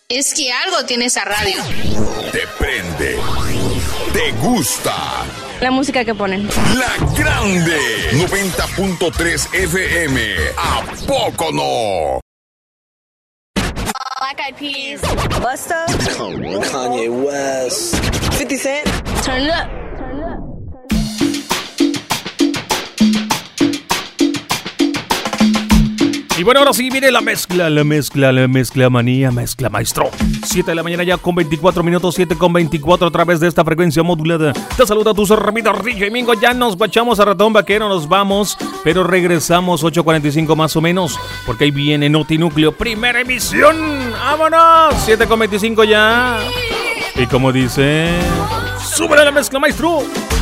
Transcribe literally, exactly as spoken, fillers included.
Es que algo tiene esa radio. Te prende. Te gusta. La música que ponen. La Grande. noventa punto tres F M. ¿A poco no? Black Eyed Peas. Busta. Kanye West. fifty Cent. Turn it up. Y bueno, ahora sí viene la mezcla, la mezcla, la mezcla manía, mezcla maestro. siete de la mañana ya con veinticuatro minutos, siete con veinticuatro a través de esta frecuencia modulada. Te saluda tu servidor D J Mingo, ya nos guachamos a Ratón Vaquero, nos vamos, pero regresamos ocho cuarenta y cinco más o menos, porque ahí viene Notinúcleo, primera emisión. ¡Vámonos! siete con veinticinco ya. Y como dice, ¡súbele la mezcla maestro!